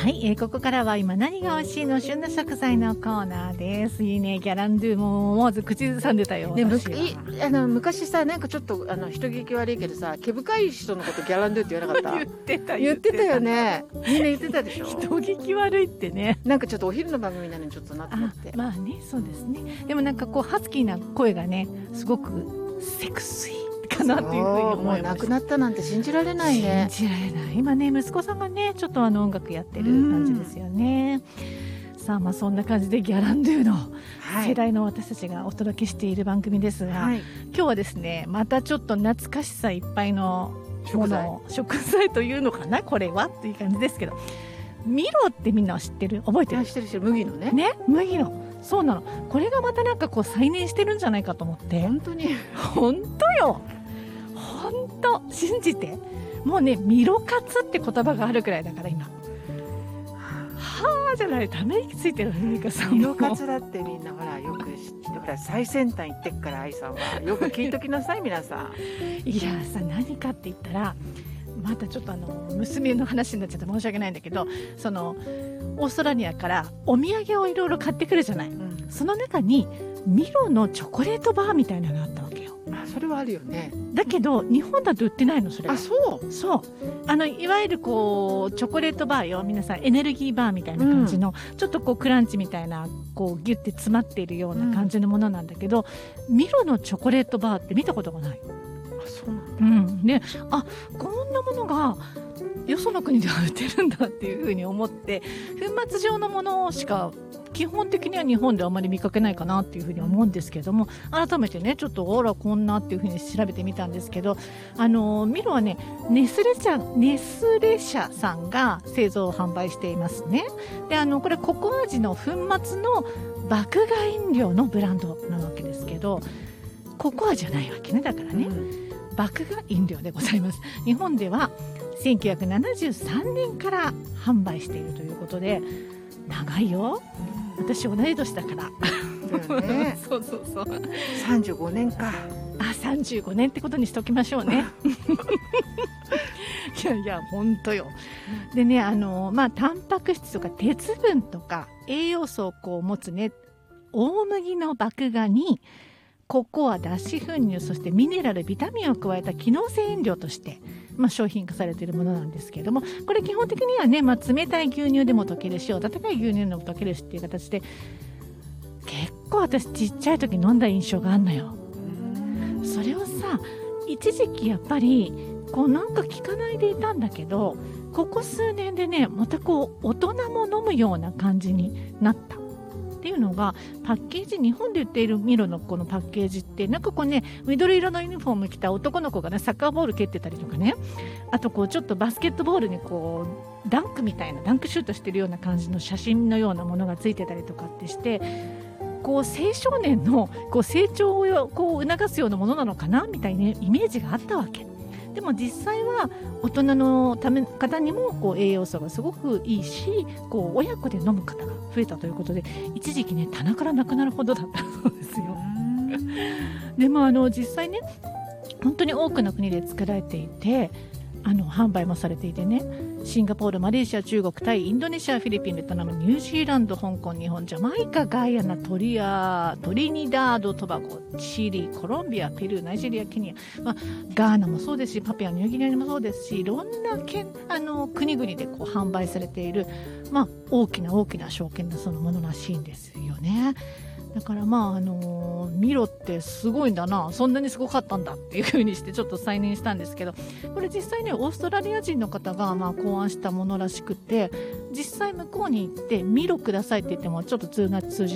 はい、ここからは今何が美味しいの旬な食材のコーナーです。いいね、ギャランドゥも思わず口ずさんでたよ。 ね、昔さ、なんかちょっと人聞き悪いけどさ、毛深い人のことギャランドゥって言わなかった言ってたよね。みんな言ってたでしょ。 人聞き悪いってね。 なんかちょっとお昼の番組なのにちょっとなって思って。 まあね、そうですね。でもなんかこうハスキーな声がね、すごくセクシーかなっていうふうに思いました。 もう亡くなったなんて信じられないね。 信じられない。今ね、息子さんがね、ちょっと音楽やってる感じですよね。さあ、まあそんな感じでギャランドゥの世代の私たちがお届けしている番組ですが、今日はですね、またちょっと懐かしさいっぱいのもの、食材というのかな、これはっていう感じですけど、ミロってみんなは知ってる？覚えてる？ 知ってる。麦のね。 ね、麦の。そうなの。これがまたなんかこう再燃してるんじゃないかと思って。 本当に。 本当よ。本当信じて。もうね、ミロカツって言葉があるくらいだから今。はあじゃない、ため息ついてるのミカさん。 ミロカツだってみんなほらよく知ってほら最先端行ってっから愛さんはよく聞いときなさい皆さん。 いやさ、何かって言ったら。またちょっと娘の話になっちゃって申し訳ないんだけど、そのオーストラリアからお土産をいろいろ買ってくるじゃない、その中にミロのチョコレートバーみたいなのがあったわけよ。 それはあるよね。 だけど日本だと売ってないの、それが。 そういわゆるこうチョコレートバーよ、皆さんエネルギーバーみたいな感じの、ちょっとこうクランチみたいなこうギュッて詰まっているような感じのものなんだけど、ミロのチョコレートバーって見たことがない。 そうなんだ。 で、こんなものがよその国では売ってるんだっていうふうに思って、粉末状のものしか基本的には日本ではあまり見かけないかなっていうふうに思うんですけれども、改めてねちょっとこんなっていうふうに調べてみたんですけど、ミロはねネスレ社さんが製造販売していますね。でこれココア味の粉末の麦芽飲料のブランドなわけですけど、ココアじゃないわけね、だからね、麦芽飲料でございます。日本では1973年から販売しているということで、長いよ。私同い年だから。 だよね。 そう。 35年か。 35年ってことにしておきましょうね。いや本当よ。でね、タンパク質とか鉄分とか栄養素をこう持つね、大麦の麦芽にココア、脱脂粉乳、そしてミネラル、ビタミンを加えた機能性飲料として、商品化されているものなんですけれども、これ基本的にはね、冷たい牛乳でも溶けるし、温かい牛乳でも溶けるしっていう形で、結構私ちっちゃい時飲んだ印象があるのよ。それをさ、一時期やっぱりこうなんか聞かないでいたんだけど、ここ数年でね、またこう大人も飲むような感じになったっていうのが、パッケージ、日本で売っているミロのこのパッケージって、なんかこうね、緑色のユニフォーム着た男の子がね、サッカーボール蹴ってたりとかね、あとこうちょっとバスケットボールにこうダンクみたいな、ダンクシュートしてるような感じの写真のようなものがついてたりとかってして、こう青少年のこう成長をこう促すようなものなのかなみたいなイメージがあったわけ。でも実際は大人の方にもこう栄養素がすごくいいし、こう親子で飲む方が増えたということで、一時期ね棚からなくなるほどだったそうですよ。でも実際ね、本当に多くの国で作られていて、販売もされていてね、シンガポール、マレーシア、中国、タイ、インドネシア、フィリピン、ベトナム、ニュージーランド、香港、日本、ジャマイカ、ガイアナ、トリニダード、トバゴ、チリ、コロンビア、ペルー、ナイジェリア、ケニア、ガーナもそうですし、パプアニューギニアもそうですし、いろんな国々でこう販売されている、大きな証券のそのものらしいんですよね。だからミロってすごいんだな、そんなにすごかったんだっていう風にしてちょっと再燃したんですけど、これ実際ね、オーストラリア人の方が考案したものらしくて、実際向こうに行ってミロくださいって言ってもちょっと通じ